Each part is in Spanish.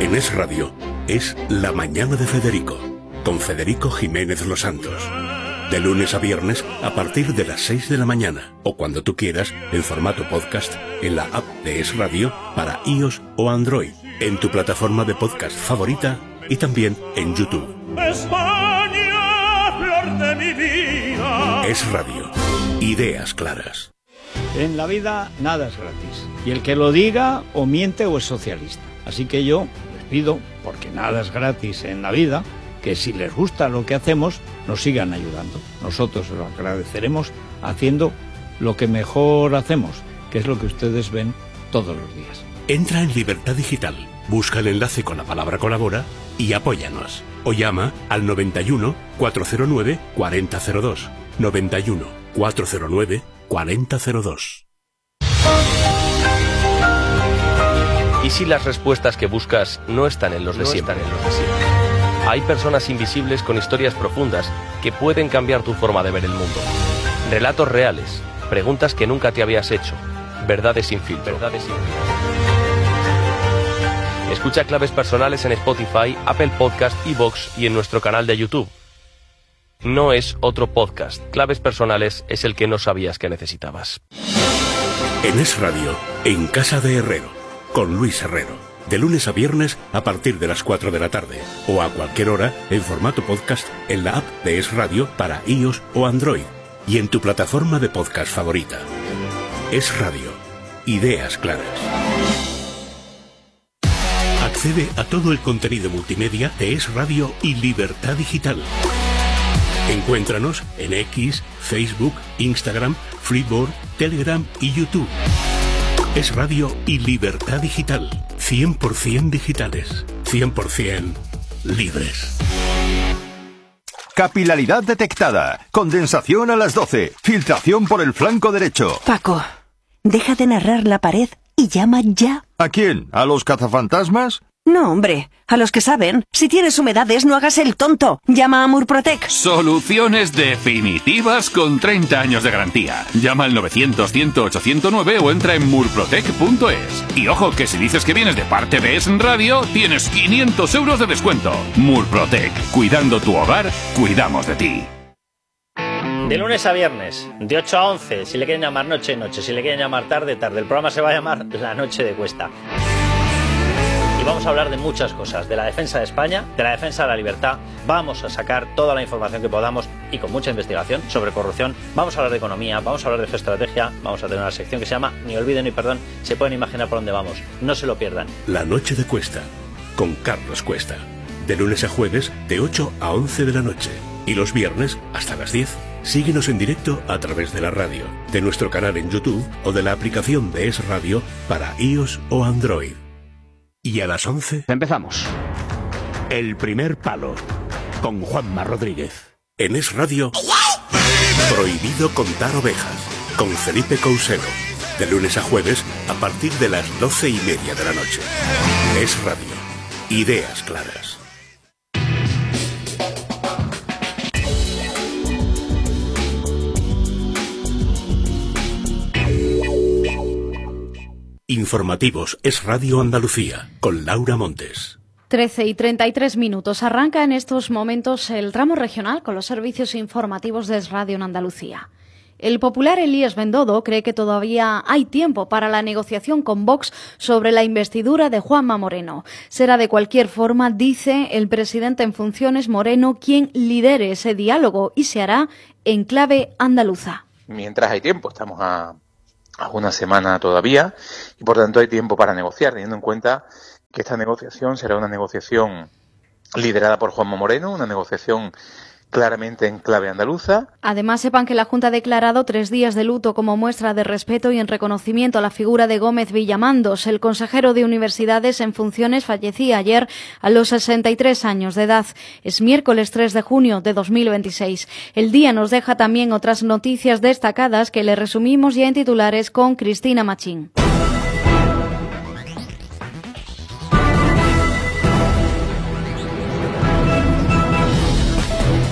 En Es Radio es La Mañana de Federico, con Federico Jiménez Los Santos. De lunes a viernes a partir de las 6 de la mañana o cuando tú quieras en formato podcast en la app de Es Radio para iOS o Android, en tu plataforma de podcast favorita y también en YouTube. España, flor de mi vida. Es Radio. Ideas claras. En la vida nada es gratis. Y el que lo diga o miente o es socialista. Así que yo les pido, porque nada es gratis en la vida, que si les gusta lo que hacemos, nos sigan ayudando. Nosotros os lo agradeceremos haciendo lo que mejor hacemos, que es lo que ustedes ven todos los días. Entra en Libertad Digital, busca el enlace con la palabra colabora y apóyanos. O llama al 91 409 4002. 91 409 4002. ¿Y si las respuestas que buscas no están en los de siempre? Hay personas invisibles con historias profundas que pueden cambiar tu forma de ver el mundo. Relatos reales, preguntas que nunca te habías hecho, verdades sin filtro. Escucha Claves Personales en Spotify, Apple Podcast, iVoox y en nuestro canal de YouTube. No es otro podcast. Claves Personales es el que no sabías que necesitabas. En Es Radio, en Casa de Herrero, con Luis Herrero. De lunes a viernes a partir de las 4 de la tarde o a cualquier hora en formato podcast en la app de Es Radio para iOS o Android y en tu plataforma de podcast favorita. Es Radio. Ideas claras. Accede a todo el contenido multimedia de Es Radio y Libertad Digital. Encuéntranos en X, Facebook, Instagram, Freeboard, Telegram y YouTube. Es Radio y Libertad Digital. 100% digitales. 100% libres. Capilaridad detectada. Condensación a las 12. Filtración por el flanco derecho. Paco, deja de narrar la pared y llama ya. ¿A quién? ¿A los cazafantasmas? No, hombre, a los que saben. Si tienes humedades, no hagas el tonto. Llama a Murprotec. Soluciones definitivas con 30 años de garantía. Llama al 900-100-809 o entra en murprotec.es. Y ojo, que si dices que vienes de parte de Es Radio, tienes 500 euros de descuento. Murprotec. Cuidando tu hogar, cuidamos de ti. De lunes a viernes, de 8 a 11, si le quieren llamar noche, noche, si le quieren llamar tarde, tarde. El programa se va a llamar La Noche de Cuesta. Y vamos a hablar de muchas cosas, de la defensa de España, de la defensa de la libertad. Vamos a sacar toda la información que podamos y con mucha investigación sobre corrupción. Vamos a hablar de economía, vamos a hablar de geoestrategia, vamos a tener una sección que se llama Ni olviden ni perdón. Se pueden imaginar por dónde vamos, no se lo pierdan. La Noche de Cuesta, con Carlos Cuesta. De lunes a jueves, de 8 a 11 de la noche. Y los viernes, hasta las 10. Síguenos en directo a través de la radio, de nuestro canal en YouTube o de la aplicación de Es Radio para iOS o Android. Y a las 11... Empezamos. El primer palo, con Juanma Rodríguez. En Es Radio, Prohibido contar ovejas, con Felipe Couselo. De lunes a jueves, a partir de las 12:30 de la noche. Es Radio. Ideas claras. Informativos Es Radio Andalucía, con Laura Montes. 13:33. Arranca en estos momentos el tramo regional con los servicios informativos de Es Radio en Andalucía. El popular Elías Bendodo cree que todavía hay tiempo para la negociación con Vox sobre la investidura de Juanma Moreno. Será de cualquier forma, dice el presidente en funciones Moreno, quien lidere ese diálogo y se hará en clave andaluza. Mientras hay tiempo, estamos a una semana todavía y por tanto hay tiempo para negociar, teniendo en cuenta que esta negociación será una negociación liderada por Juanma Moreno, una negociación claramente en clave andaluza. Además, sepan que la Junta ha declarado 3 días de luto como muestra de respeto y en reconocimiento a la figura de Gómez Villamandos. El consejero de Universidades en funciones fallecía ayer a los 63 años de edad. Es miércoles 3 de junio de 2026. El día nos deja también otras noticias destacadas que le resumimos ya en titulares con Cristina Machín.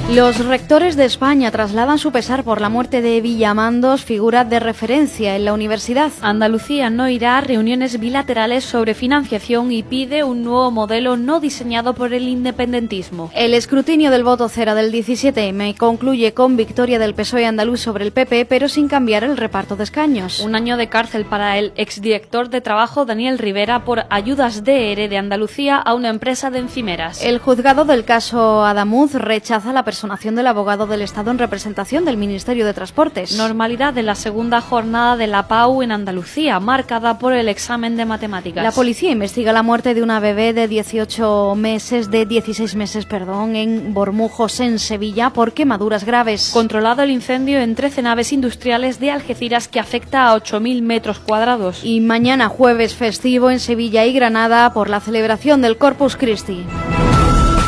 Los rectores de España trasladan su pesar por la muerte de Villamandos, figura de referencia en la universidad. Andalucía no irá a reuniones bilaterales sobre financiación y pide un nuevo modelo no diseñado por el independentismo. El escrutinio del voto cera del 17M concluye con victoria del PSOE andaluz sobre el PP, pero sin cambiar el reparto de escaños. Un año de cárcel para el exdirector de Trabajo Daniel Rivera por ayudas de ERE de Andalucía a una empresa de encimeras. El juzgado del caso Adamuz rechaza la personación del abogado del Estado en representación del Ministerio de Transportes. Normalidad de la segunda jornada de la PAU en Andalucía, marcada por el examen de matemáticas. La policía investiga la muerte de una bebé de 16 meses, en Bormujos, en Sevilla, por quemaduras graves. Controlado el incendio en 13 naves industriales de Algeciras que afecta a 8.000 metros cuadrados. Y mañana jueves festivo en Sevilla y Granada por la celebración del Corpus Christi.